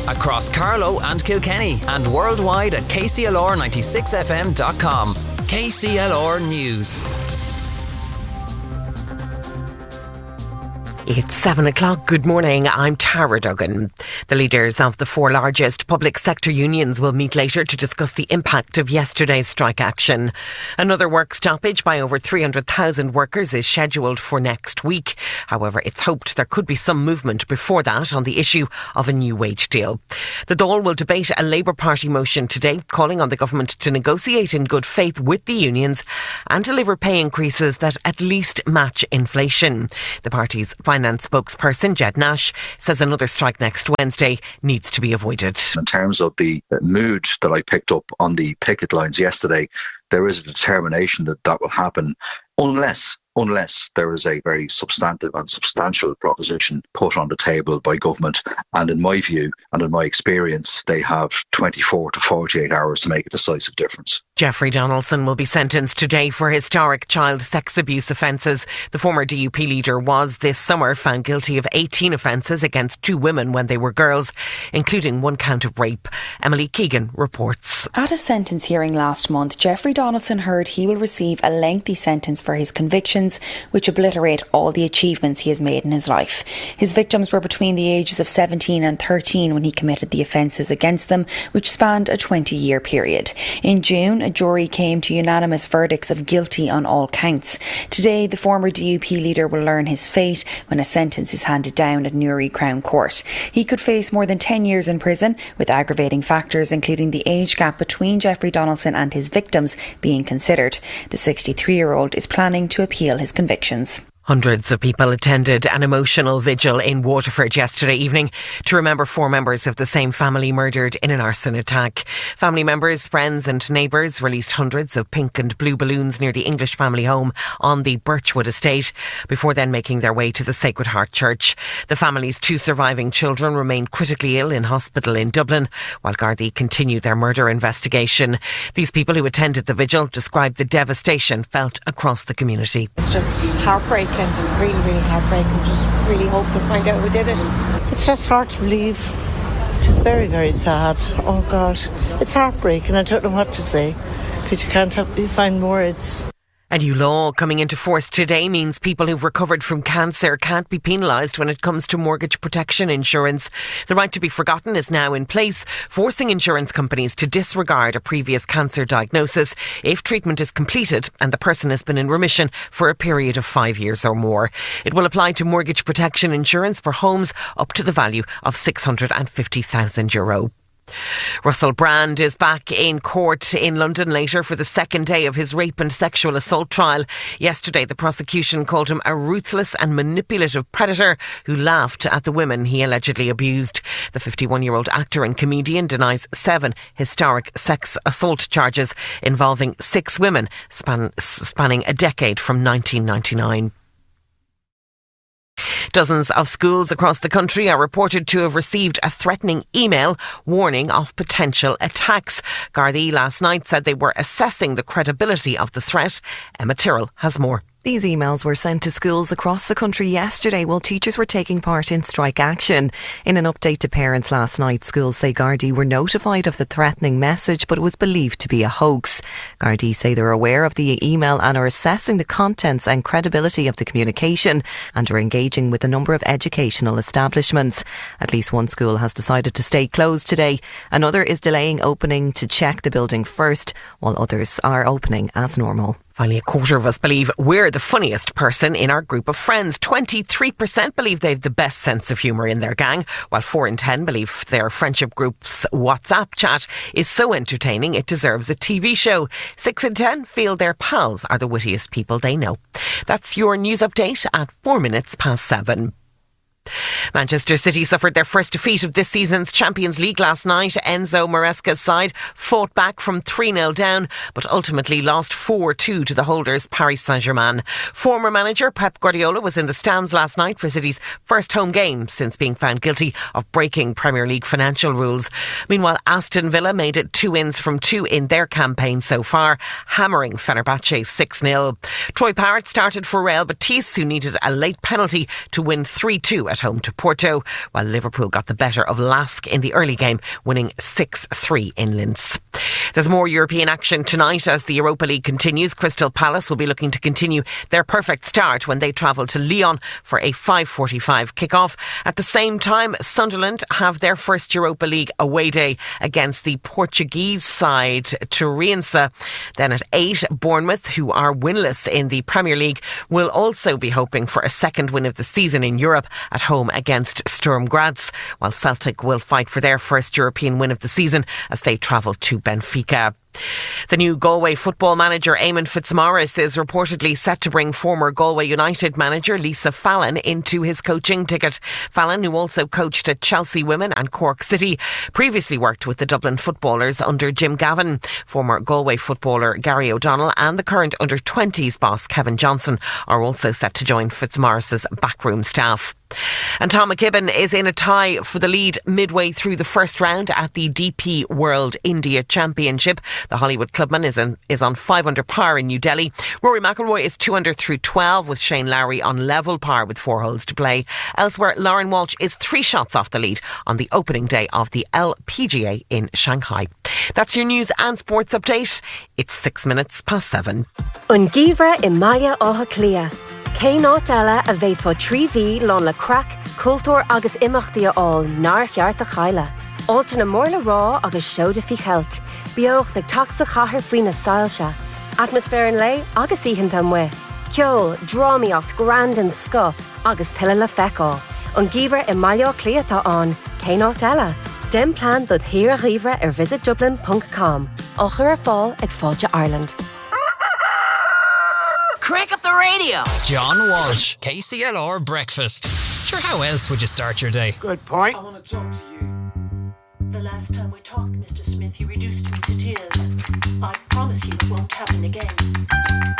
across Carlow and Kilkenny and worldwide at kclr96fm.com. KCLR News. It's 7 o'clock. Good morning. I'm Tara Duggan. The leaders of the four largest public sector unions will meet later to discuss the impact of yesterday's strike action. Another work stoppage by over 300,000 workers is scheduled for next week. However, it's hoped there could be some movement before that on the issue of a new wage deal. The Dáil will debate a Labour Party motion today calling on the government to negotiate in good faith with the unions and deliver pay increases that at least match inflation. The party's finance spokesperson Jed Nash says another strike next Wednesday needs to be avoided. In terms of the mood that I picked up on the picket lines yesterday, there is a determination that that will happen unless there is a very substantive and substantial proposition put on the table by government. And in my view and in my experience, they have 24 to 48 hours to make a decisive difference. Jeffrey Donaldson will be sentenced today for historic child sex abuse offences. The former DUP leader was this summer found guilty of 18 offences against 2 women when they were girls, including 1 count of rape. Emily Keegan reports. At a sentence hearing last month, Jeffrey Donaldson heard he will receive a lengthy sentence for his convictions, which obliterate all the achievements he has made in his life. His victims were between the ages of 17 and 13 when he committed the offences against them, which spanned a 20-year period. In June, a jury came to unanimous verdicts of guilty on all counts. Today, the former DUP leader will learn his fate when a sentence is handed down at Newry Crown Court. He could face more than 10 years in prison, with aggravating factors including the age gap between Jeffrey Donaldson and his victims being considered. The 63-year-old is planning to appeal his convictions. Hundreds of people attended an emotional vigil in Waterford yesterday evening to remember 4 members of the same family murdered in an arson attack. Family members, friends and neighbours released hundreds of pink and blue balloons near the English family home on the Birchwood estate before then making their way to the Sacred Heart Church. The family's 2 surviving children remain critically ill in hospital in Dublin while Gardaí continue their murder investigation. These people who attended the vigil described the devastation felt across the community. It's just heartbreaking. Really, really heartbreaking. Just really hope to find out who did it. It's just hard to believe. Just very, very sad. Oh God, it's heartbreaking. I don't know what to say because you can't find words. A new law coming into force today means people who've recovered from cancer can't be penalised when it comes to mortgage protection insurance. The right to be forgotten is now in place, forcing insurance companies to disregard a previous cancer diagnosis if treatment is completed and the person has been in remission for a period of 5 years or more. It will apply to mortgage protection insurance for homes up to the value of €650,000. Russell Brand is back in court in London later for the second day of his rape and sexual assault trial. Yesterday, the prosecution called him a ruthless and manipulative predator who laughed at the women he allegedly abused. The 51-year-old actor and comedian denies 7 historic sex assault charges involving 6 women spanning a decade from 1999. Dozens of schools across the country are reported to have received a threatening email warning of potential attacks. Gardaí last night said they were assessing the credibility of the threat. Emma Tyrrell has more. These emails were sent to schools across the country yesterday while teachers were taking part in strike action. In an update to parents last night, schools say Gardaí were notified of the threatening message, but it was believed to be a hoax. Gardaí say they're aware of the email and are assessing the contents and credibility of the communication and are engaging with a number of educational establishments. At least one school has decided to stay closed today. Another is delaying opening to check the building first, while others are opening as normal. Finally, a quarter of us believe we're the funniest person in our group of friends. 23% believe they've the best sense of humour in their gang, while 4 in 10 believe their friendship group's WhatsApp chat is so entertaining it deserves a TV show. 6 in 10 feel their pals are the wittiest people they know. That's your news update at 7:04. Manchester City suffered their first defeat of this season's Champions League last night. Enzo Maresca's side fought back from 3-0 down, but ultimately lost 4-2 to the holders, Paris Saint-Germain. Former manager Pep Guardiola was in the stands last night for City's first home game since being found guilty of breaking Premier League financial rules. Meanwhile, Aston Villa made it 2 wins from 2 in their campaign so far, hammering Fenerbahce 6-0. Troy Parrott started for Real Betis, who needed a late penalty to win 3-2 at home to Porto, while Liverpool got the better of Lask in the early game, winning 6-3 in Linz. There's more European action tonight as the Europa League continues. Crystal Palace will be looking to continue their perfect start when they travel to Lyon for a 5:45 kick-off. At the same time, Sunderland have their first Europa League away day against the Portuguese side Turense. Then at 8, Bournemouth, who are winless in the Premier League, will also be hoping for a second win of the season in Europe at home against Sturm Graz, while Celtic will fight for their first European win of the season as they travel to Benfica. The new Galway football manager Eamon Fitzmaurice is reportedly set to bring former Galway United manager Lisa Fallon into his coaching ticket. Fallon, who also coached at Chelsea Women and Cork City, previously worked with the Dublin footballers under Jim Gavin. Former Galway footballer Gary O'Donnell and the current under-20s boss Kevin Johnson are also set to join Fitzmaurice's backroom staff. And Tom McKibben is in a tie for the lead midway through the first round at the DP World India Championship. The Hollywood clubman is on 5 under par in New Delhi. Rory McIlroy is 2 under through 12, with Shane Lowry on level par with 4 holes to play. Elsewhere, Lauren Walsh is 3 shots off the lead on the opening day of the LPGA in Shanghai. That's your news and sports update. It's 6 minutes past 7. An gíomhar I maia átha clia. Cé nát eile a bheith fo 3V lán le crack, cultúr agus imachtaí all nar cheart a chaile. Áilte na mórla rá agus seoda fi cheilt. Beoch na taxa chathair faoin na sailse. Atmosfér an lei agus íhan mwe. Ceol, drámaíocht, grand an sco agus tuile le feicáil. An gíomhar I maia clia tá an, cé nát eile. Den plan dod hir a ghíomhar visitdublin.com. Ochar ar fáil ag fáilte Ireland. Crank up the radio. John Walsh, KCLR Breakfast. Sure, how else would you start your day? Good point. I want to talk to you. The last time we talked, Mr. Smith, you reduced me to tears. I promise you it won't happen again.